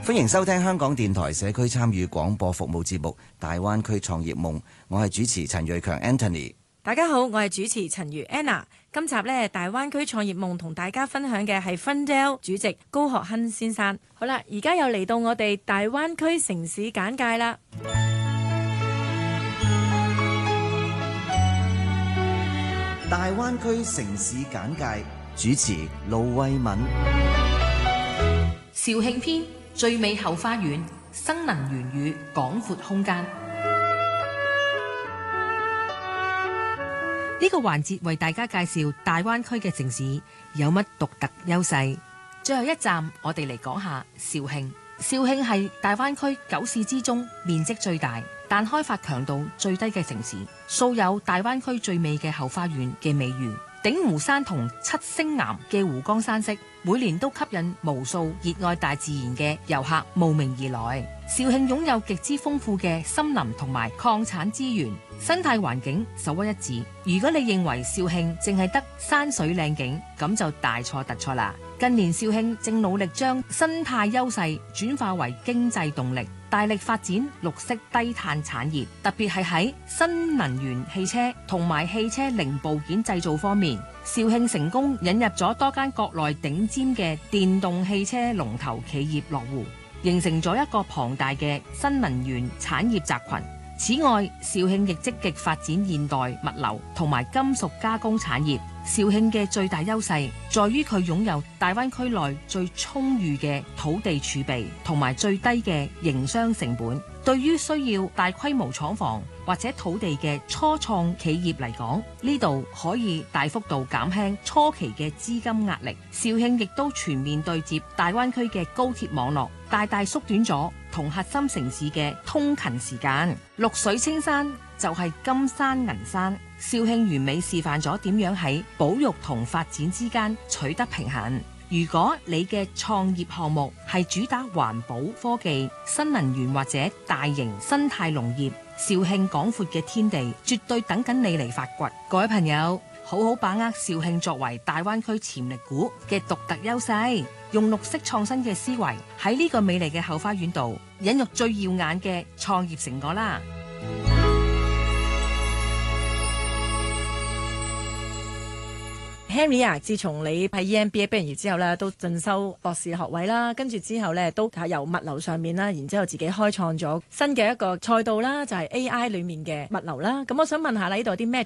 歡迎收聽香港電台社區參與廣播服務節目《大灣區創業夢》，我係主持陳瑞強 Anthony。 大家好，我係主持陳如 Anna。今集呢，大灣區創業夢同大家分享嘅係 Fundel 主席高學亨先生。好啦，而家又嚟到我哋大灣區城市簡介啦。 大灣區城市簡介主持盧慧敏。 肇慶篇最美後花園，新能源與廣闊空間。呢個環節為大家介紹大灣區嘅城市有乜獨特優勢。最後一站，我哋嚟講下肇慶。肇慶係大灣區9市之中面積最大，但開發強度最低嘅城市，素有大灣區最美嘅後花園嘅美譽。鼎湖山同七星岩嘅湖光山色，每年都吸引無數熱愛大自然嘅遊客慕名而來。肇慶擁有極之豐富嘅森林同埋礦產資源，生態環境首屈一指。如果你認為肇慶淨係得山水靚景，咁就大錯特錯啦。近年肇慶正努力將生態優勢轉化為經濟動力，大力發展綠色低碳產業，特別係喺新能源汽車同埋汽車零部件製造方面，肇慶成功引入咗多間國內頂尖嘅電動汽車龍頭企業落戶，形成咗一個龐大嘅新能源產業集群。此外，肇慶亦積極發展現代物流同埋金屬加工產業。肇慶嘅最大優勢在於佢擁有大灣區內最充裕嘅土地儲備同埋最低嘅營商成本。對於需要大規模廠房或者土地嘅初創企業嚟講，呢度可以大幅度減輕初期嘅資金壓力。肇慶亦都全面對接大灣區嘅高鐵網絡，大大縮短咗同核心城市嘅通勤時間。綠水青山就係金山銀山，肇慶完美示範咗點樣喺保育同發展之間取得平衡。如果你嘅創業項目係主打環保科技、新能源或者大型生態農業，肇慶廣闊嘅天地絕對等緊你嚟發掘。各位朋友，好好把握肇慶作為大灣區潛力股嘅獨特優勢，用綠色創新嘅思維喺呢個美麗嘅後花園度引入最耀眼嘅創業成果啦。 Henry 啊，自從你喺 EMBA 畢業之後咧，都進修博士學位啦，跟住之後咧都係由物流上面啦，然之後自己開創咗新嘅一個賽道啦，就係 AI 裡面嘅物流啦。咁我想問下啦，呢度有啲咩